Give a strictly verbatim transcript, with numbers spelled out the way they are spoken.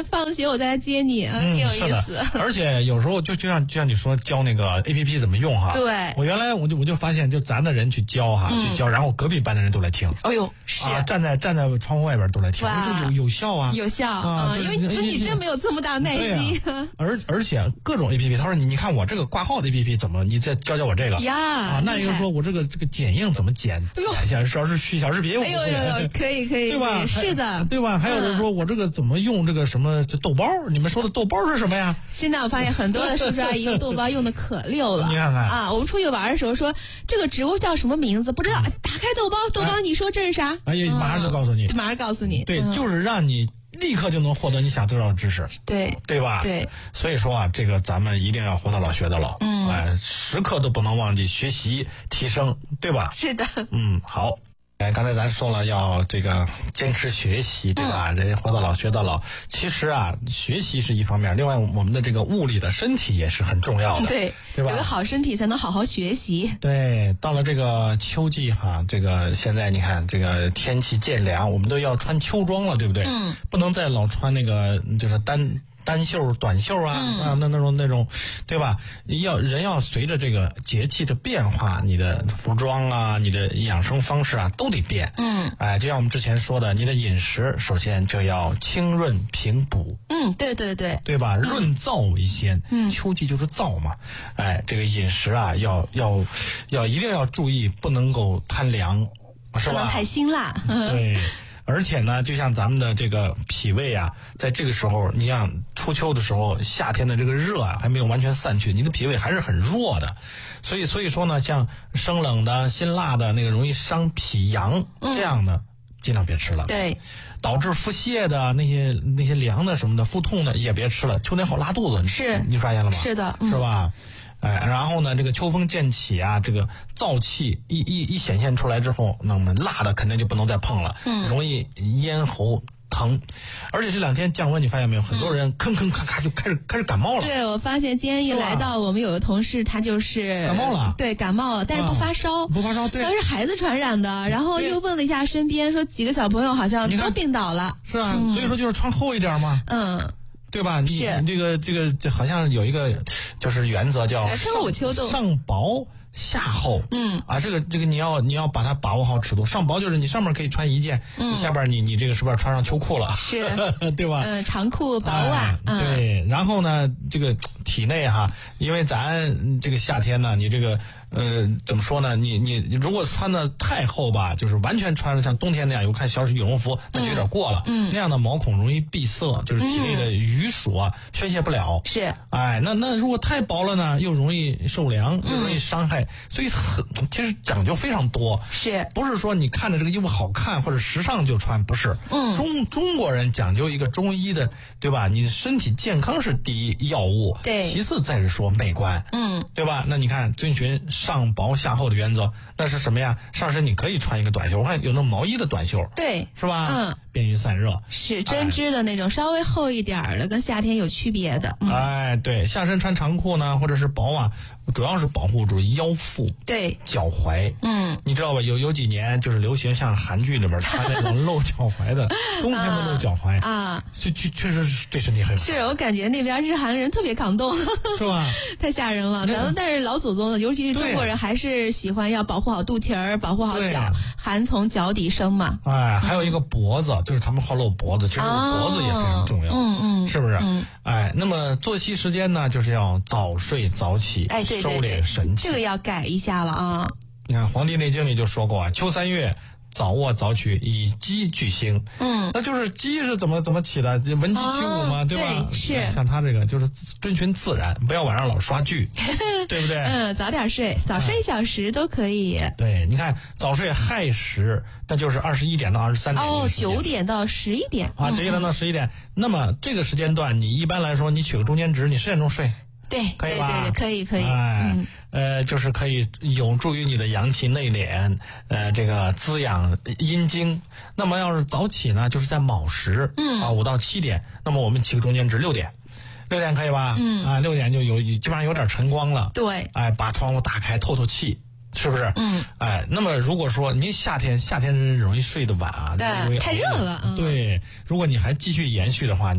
对，放学我再来接你，嗯，挺有意思。 而且有时候就就像就像你说教那个 A P P 怎么用哈， 对， 我原来我就我就发现，就咱的人去教哈，嗯、去教，然后隔壁班的人都来听。 哎呦，是啊，站在站在窗户外边都来听，这有有效啊， 有效啊， 因为子女真没有这么大耐心。 啊、而而且各种 A P P， 他说你你看我这个挂号的 A P P 怎么，你再教教我这个呀啊？那一个说我这个这个剪映怎么剪剪一下，主要是去小视频， 哎呦呦，可以可以， 对吧？ 是的， 对吧？还有人说我这个怎么用这个什么豆包？你们说的豆包是什么呀？ 现在我发现很多的叔叔阿姨用豆包用的可溜了。 你看看啊，我们出去玩的时候说这个植物叫什么名字不知道，打开豆包，豆包你说这是啥？ 哎呀，马上就告诉你， 马上告诉你， 对，就是让你立刻就能获得你想知道的知识， 对对吧？ 对， 所以说啊，这个咱们一定要活到老学到老，嗯，哎，时刻都不能忘记学习提升，对吧？ 是的， 嗯，好。哎，刚才咱说了要这个坚持学习，对吧？人、嗯、活到老学到老。其实啊，学习是一方面，另外我们的这个物理的身体也是很重要的， 对， 对吧？ 有个好身体才能好好学习。 对，到了这个秋季哈，这个现在你看这个天气渐凉，我们都要穿秋装了，对不对？ 嗯， 不能再老穿那个就是单。单袖、短袖啊， 嗯、 啊，那那种那种，对吧？要人要随着这个节气的变化，你的服装啊，你的养生方式啊，都得变。 嗯， 哎，就像我们之前说的，你的饮食首先就要清润平补。 嗯，对对对， 对吧？润燥为先。 嗯， 秋季就是燥嘛。哎，这个饮食啊，要要要一定要注意，不能够贪凉，是吧？ 不能太辛辣。 对。而且呢，就像咱们的这个脾胃啊，在这个时候，你像初秋的时候，夏天的这个热啊还没有完全散去，你的脾胃还是很弱的，所以所以说呢，像生冷的、辛辣的那个容易伤脾阳、嗯、这样的，尽量别吃了。 对， 导致腹泻的那些那些凉的什么的、腹痛的也别吃了，秋天好拉肚子， 是你发现了吗？ 是的，嗯、 是吧？哎，然后呢，这个秋风渐起啊，这个燥气一一一显现出来之后，那么辣的肯定就不能再碰了， 嗯， 容易咽喉疼，而且这两天降温，你发现没有？很多人吭吭咔咔就开始开始感冒了。 对，我发现今天一来到，我们有个同事他就是感冒了， 对，感冒了，但是不发烧， 啊、不发烧，对， 他是孩子传染的，然后又问了一下身边，说几个小朋友好像都病倒了。 是啊、嗯，所以说就是穿厚一点嘛。 嗯。 对吧？你你这个这个好像有一个就是原则叫春捂秋冻， 上薄下厚。 嗯啊，这个这个你要你要把它把握好尺度。上薄就是你上面可以穿一件， 嗯、 你下边你你这个是不是穿上秋裤了？ 是， 对吧？ 嗯，长裤薄袜。 哎、对，然后呢，这个体内哈，因为咱这个夏天呢，你这个。呃，怎么说呢？你你如果穿的太厚吧，就是完全穿的像冬天那样，有看小羽绒服，那就有点过了。 嗯， 那样的毛孔容易闭塞，就是体内的余暑啊、嗯、宣泄不了。 是， 哎，那那如果太薄了呢，又容易受凉，又容易伤害，嗯、所以很其实讲究非常多。 是， 不是说你看着这个衣服好看或者时尚就穿，不是。 嗯， 中中国人讲究一个中医的，对吧？你身体健康是第一要务， 对， 其次再是说美观， 嗯， 对吧？那你看遵循上薄下厚的原则，那是什么呀？上身你可以穿一个短袖，我看有那毛衣的短袖， 对， 是吧？ 嗯， 便于散热， 是针织的那种，哎、稍微厚一点的，跟夏天有区别的。 嗯、哎，对，下身穿长裤呢，或者是薄袜，主要是保护住腰腹、 对脚踝。 嗯， 你知道吧？有有几年就是流行像韩剧里边穿那种露脚踝的，冬天的露脚踝啊， 确确确实是对身体很好。 是我感觉那边日韩人特别抗冻， 是吧？ 太吓人了。咱们但是老祖宗的，尤其是中国人，还是喜欢要保护好肚脐儿，保护好脚，寒从脚底生嘛。 哎，还有一个脖子，就是他们好露脖子，其实脖子也非常重要， 嗯嗯， 是不是？ 嗯， 哎，那么作息时间呢，就是要早睡早起， 哎，对对对， 收敛神气， 这个要改一下了啊。 你看《黄帝内经》里就说过啊，秋三月。早卧早取，以鸡聚星。 嗯， 那就是鸡是怎么怎么起的？闻鸡起舞嘛， 哦、 对吧？ 对，是。 像他这个就是遵循自然，不要晚上老刷剧，对不对？ 嗯，早点睡，早睡一小时都可以。 嗯、对，你看早睡亥时，那就是二十一点到二十三点。 哦，九点到十一点。 啊，九点到十一点。那么这个时间段，你一般来说，你取个中间值，你十点钟睡。 对， 可以吧？ 对对对，可以可以。 哎， 嗯， 呃，就是可以有助于你的阳气内敛，呃，这个滋养阴经。那么要是早起呢，就是在卯时， 嗯啊，五到七点。那么我们起个中间值六点，六点可以吧？ 嗯， 啊，六点就有基本上有点晨光了。 对， 哎，把窗户打开透透气。是不是？ 嗯， 哎，那么如果说您夏天夏天容易睡得晚啊， 对，太热了， 嗯、对，如果你还继续延续的话。